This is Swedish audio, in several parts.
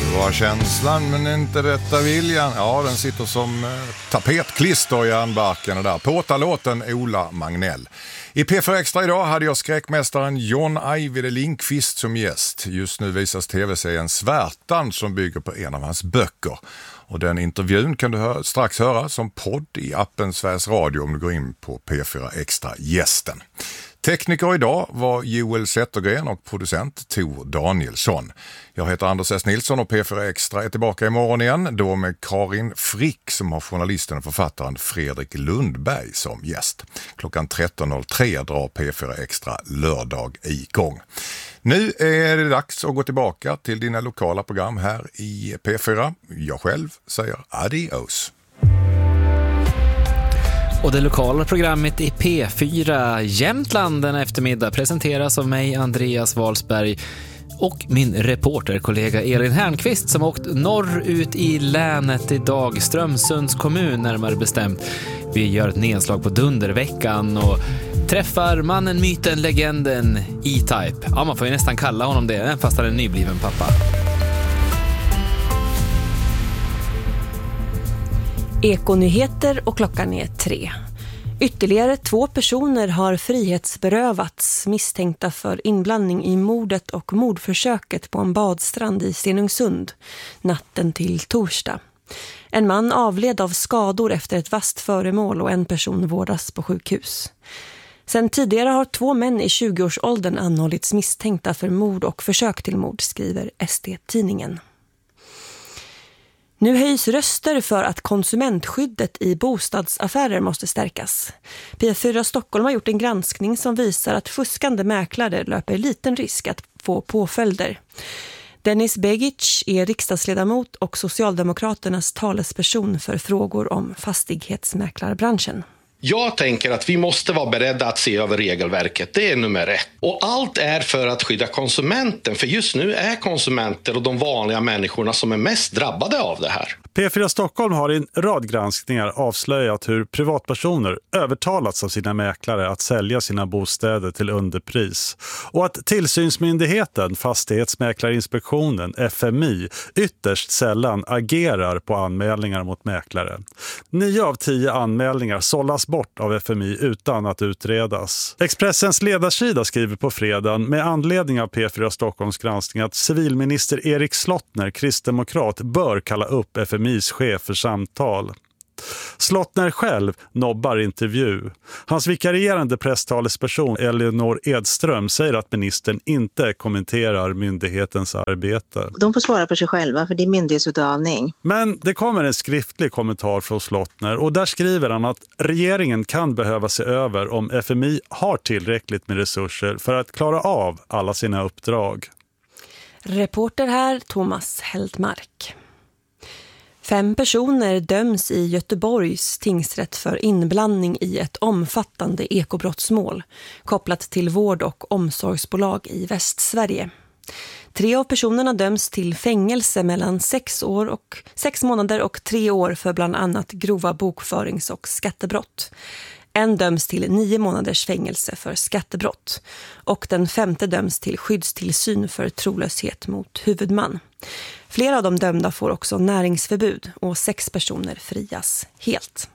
Var känslan men inte rätta viljan. Ja, den sitter som tapetklister i järnbarken där. Påtalåten Ola Magnell. I P4 Extra idag hade jag skräckmästaren John Ajvide Lindqvist som gäst. Just nu visas tv-serien Svärtan som bygger på en av hans böcker. Och den intervjun kan du strax höra som podd i appen Sveriges Radio om du går in på P4 Extra gästen. Tekniker idag var Joel Zettergren och producent Tor Danielsson. Jag heter Anders S. Nilsson och P4 Extra är tillbaka imorgon igen. Då med Karin Frick som har journalisten och författaren Fredrik Lundberg som gäst. Klockan 13.03 drar P4 Extra lördag igång. Nu är det dags att gå tillbaka till dina lokala program här i P4. Jag själv säger adios. Och det lokala programmet i P4 Jämtland den eftermiddag presenteras av mig, Andreas Wahlsberg, och min reporterkollega Elin Hernqvist som åkt norrut i länet idag, Strömsunds kommun närmare bestämt. Vi gör ett nedslag på Dunderveckan och träffar mannen, myten, legenden E-Type. Ja, man får ju nästan kalla honom det, fast han är en nybliven pappa. Ekonyheter och klockan är 3. Ytterligare 2 personer har frihetsberövats misstänkta för inblandning i mordet och mordförsöket på en badstrand i Stenungsund natten till torsdag. En man avled av skador efter ett vasst föremål och en person vårdas på sjukhus. Sen tidigare har 2 män i 20-årsåldern anhållits misstänkta för mord och försök till mord, skriver SD-tidningen. Nu höjs röster för att konsumentskyddet i bostadsaffärer måste stärkas. P4 Stockholm har gjort en granskning som visar att fuskande mäklare löper liten risk att få påföljder. Dennis Begic är riksdagsledamot och Socialdemokraternas talesperson för frågor om fastighetsmäklarbranschen. Jag tänker att vi måste vara beredda att se över regelverket. Det är nummer 1. Och allt är för att skydda konsumenten. För just nu är konsumenter och de vanliga människorna som är mest drabbade av det här. P4 Stockholm har i en rad granskningar avslöjat hur privatpersoner övertalats av sina mäklare att sälja sina bostäder till underpris. Och att tillsynsmyndigheten, Fastighetsmäklarinspektionen, FMI, ytterst sällan agerar på anmälningar mot mäklare. 9 av 10 anmälningar sållas bort av FMI utan att utredas. Expressens ledarsida skriver på fredagen med anledning av P4 Stockholms granskning att civilminister Erik Slottner, kristdemokrat, bör kalla upp FMIs chef för samtal. Slottner själv nobbar intervju. Hans vikarierande presstalesperson Elinor Edström säger att ministern inte kommenterar myndighetens arbete. De får svara för sig själva för det är myndighetsutövning. Men det kommer en skriftlig kommentar från Slottner och där skriver han att regeringen kan behöva se över om FMI har tillräckligt med resurser för att klara av alla sina uppdrag. Reporter här Thomas Heldmark. 5 personer döms i Göteborgs tingsrätt för inblandning i ett omfattande ekobrottsmål kopplat till vård- och omsorgsbolag i Västsverige. 3 av personerna döms till fängelse mellan 6 månader och 3 år för bland annat grova bokförings- och skattebrott. En döms till 9 månaders fängelse för skattebrott och den 5:e döms till skyddstillsyn för trolöshet mot huvudman. Flera av de dömda får också näringsförbud och 6 personer frias helt.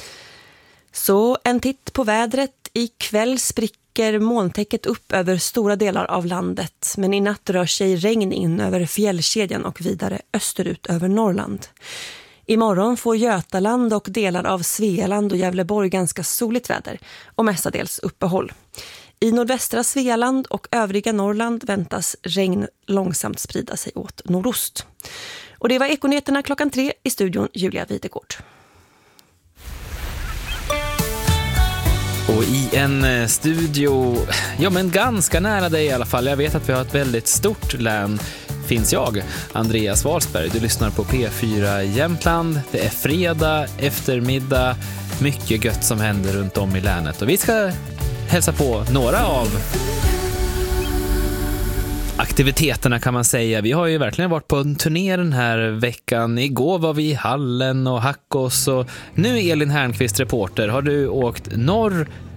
Så en titt på vädret. Ikväll spricker molntäcket upp över stora delar av landet, men i natt rör sig regn in över fjällkedjan och vidare österut över Norrland. Imorgon får Götaland och delar av Svealand och Gävleborg ganska soligt väder och mestadels uppehåll. I nordvästra Svealand och övriga Norrland väntas regn långsamt sprida sig åt nordost. Och det var Ekonyheterna klockan 3 i studion Julia Videgård. Och i en studio, ja men ganska nära dig i alla fall. Jag vet att vi har ett väldigt stort län. Finns jag, Andreas Wahlsberg. Du lyssnar på P4 Jämtland. Det är fredag eftermiddag. Mycket gött som händer runt om i länet. Och vi ska hälsa på några av aktiviteterna kan man säga. Vi har ju verkligen varit på en turné den här veckan. Igår var vi i Hallen och Hackås. Och nu Elin Hernqvist, reporter. Har du åkt norr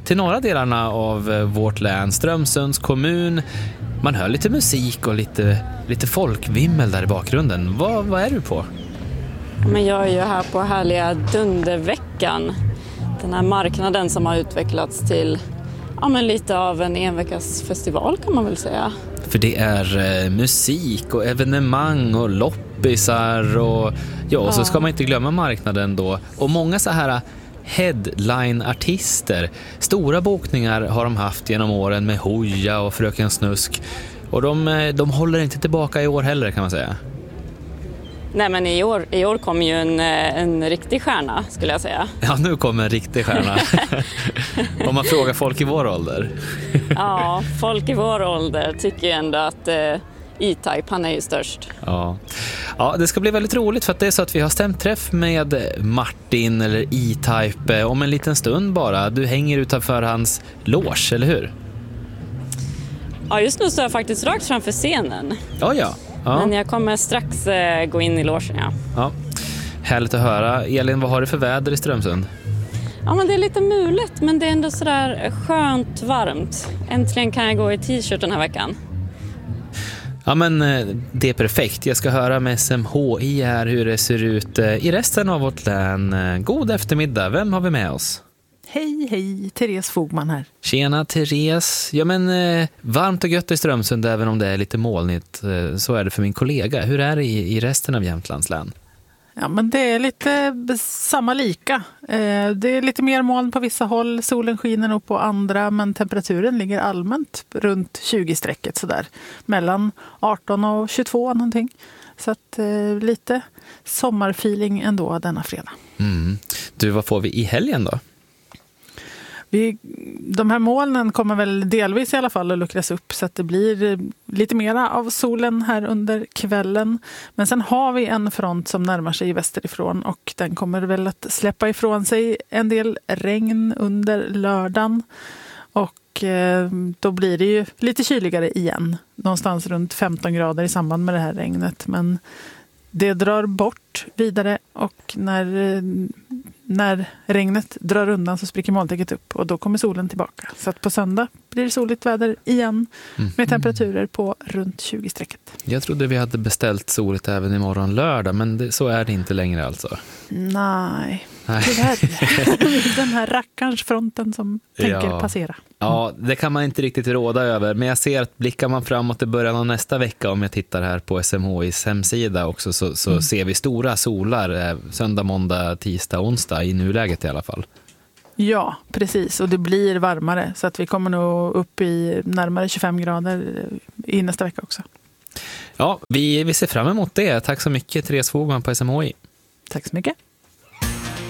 till norra delarna av vårt län, Strömsunds kommun. Man hör lite musik och lite folkvimmel där i bakgrunden. Vad är du på? Men jag är ju här på härliga Dunderveckan. Den här marknaden som har utvecklats till lite av en enveckas festival kan man väl säga. För det är musik och evenemang och loppisar och så ska man inte glömma marknaden då. Och många så här headline-artister. Stora bokningar har de haft genom åren med Hoja och Fröken Snusk. Och de håller inte tillbaka i år heller kan man säga. Nej, men i år kom ju en riktig stjärna skulle jag säga. Ja, nu kommer en riktig stjärna. Om man frågar folk i vår ålder. Ja, folk i vår ålder tycker ju ändå att E-Type, han är ju störst. Ja, det ska bli väldigt roligt för att det är så att vi har stämträff med Martin eller E-Type om en liten stund bara. Du hänger utanför hans loge, eller hur? Ja, just nu står jag faktiskt rakt framför scenen. Ja. Men jag kommer strax gå in i logen, ja. Härligt att höra. Elin, vad har du för väder i Strömsund? Ja, men det är lite mulet, men det är ändå sådär skönt varmt. Äntligen kan jag gå i t-shirt den här veckan. Ja, men det är perfekt. Jag ska höra med SMHI här hur det ser ut i resten av vårt län. God eftermiddag. Vem har vi med oss? Hej, Therese Fogman här. Tjena Therese. Ja, men varmt och gött i Strömsund även om det är lite molnigt. Så är det för min kollega. Hur är det i resten av Jämtlands län? Ja, men det är lite samma lika. Det är lite mer moln på vissa håll. Solen skiner nog på andra, men temperaturen ligger allmänt runt 20-strecket sådär. Mellan 18 och 22 någonting. Så att lite sommarfeeling ändå denna fredag. Du, vad får vi i helgen då? De här molnen kommer väl delvis i alla fall att luckras upp så att det blir lite mera av solen här under kvällen. Men sen har vi en front som närmar sig västerifrån och den kommer väl att släppa ifrån sig en del regn under lördagen. Och då blir det ju lite kyligare igen. Någonstans runt 15 grader i samband med det här regnet. Men det drar bort vidare och när regnet drar undan så spricker molntäcket upp och då kommer solen tillbaka. Så att på söndag blir det soligt väder igen med temperaturer på runt 20-strecket. Jag trodde vi hade beställt soligt även imorgon lördag, men så är det inte längre alltså. Nej. Tyvärr. Den här rackarns fronten som tänker passera. Ja, det kan man inte riktigt råda över. Men jag ser att blickar man framåt i början av nästa vecka, om jag tittar här på SMHIs hemsida också, så ser vi stora solar söndag, måndag, tisdag, onsdag i nuläget i alla fall. Ja, precis. Och det blir varmare så att vi kommer nog upp i närmare 25 grader i nästa vecka också. Ja, vi ser fram emot det. Tack så mycket, Therese Fogman på SMHI. Tack så mycket.